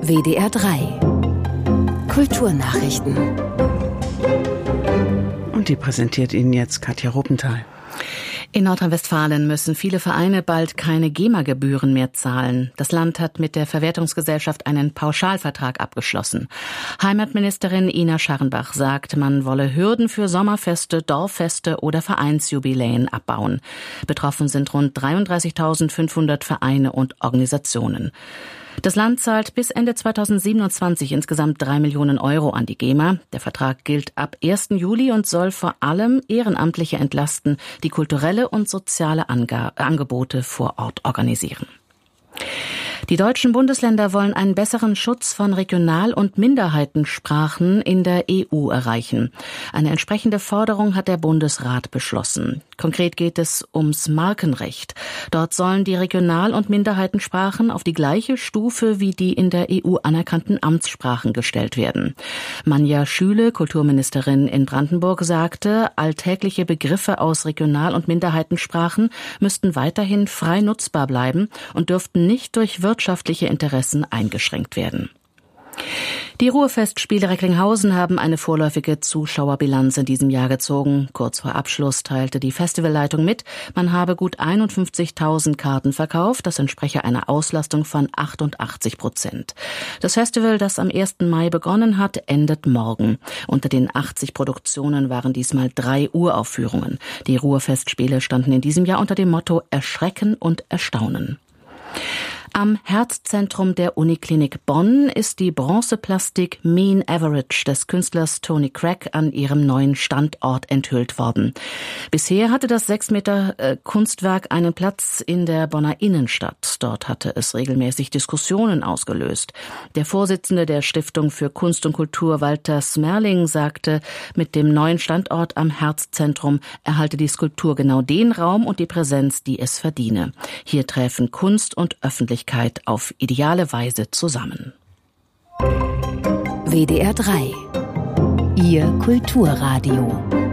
WDR 3 Kulturnachrichten. Und die präsentiert Ihnen jetzt Katja Ruppenthal. In Nordrhein-Westfalen müssen viele Vereine bald keine GEMA-Gebühren mehr zahlen. Das Land hat mit der Verwertungsgesellschaft einen Pauschalvertrag abgeschlossen. Heimatministerin Ina Scharrenbach sagt, man wolle Hürden für Sommerfeste, Dorffeste oder Vereinsjubiläen abbauen. Betroffen sind rund 33.500 Vereine und Organisationen. Das Land zahlt bis Ende 2027 insgesamt 3 Millionen Euro an die GEMA. Der Vertrag gilt ab 1. Juli und soll vor allem Ehrenamtliche entlasten, die kulturelle und soziale Angebote vor Ort organisieren. Die deutschen Bundesländer wollen einen besseren Schutz von Regional- und Minderheitensprachen in der EU erreichen. Eine entsprechende Forderung hat der Bundesrat beschlossen. Konkret geht es ums Markenrecht. Dort sollen die Regional- und Minderheitensprachen auf die gleiche Stufe wie die in der EU anerkannten Amtssprachen gestellt werden. Manja Schüle, Kulturministerin in Brandenburg, sagte, alltägliche Begriffe aus Regional- und Minderheitensprachen müssten weiterhin frei nutzbar bleiben und dürften nicht durch wirtschaftliche Interessen eingeschränkt werden. Die Ruhrfestspiele Recklinghausen haben eine vorläufige Zuschauerbilanz in diesem Jahr gezogen. Kurz vor Abschluss teilte die Festivalleitung mit, man habe gut 51.000 Karten verkauft. Das entspreche einer Auslastung von 88%. Das Festival, das am 1. Mai begonnen hat, endet morgen. Unter den 80 Produktionen waren diesmal 3 Uraufführungen. Die Ruhrfestspiele standen in diesem Jahr unter dem Motto Erschrecken und Erstaunen. Am Herzzentrum der Uniklinik Bonn ist die Bronzeplastik Mean Average des Künstlers Tony Craig an ihrem neuen Standort enthüllt worden. Bisher hatte das 6 Meter Kunstwerk einen Platz in der Bonner Innenstadt. Dort hatte es regelmäßig Diskussionen ausgelöst. Der Vorsitzende der Stiftung für Kunst und Kultur, Walter Smerling, sagte, mit dem neuen Standort am Herzzentrum erhalte die Skulptur genau den Raum und die Präsenz, die es verdiene. Hier treffen Kunst und Öffentlichkeit auf ideale Weise zusammen. WDR 3 Ihr Kulturradio.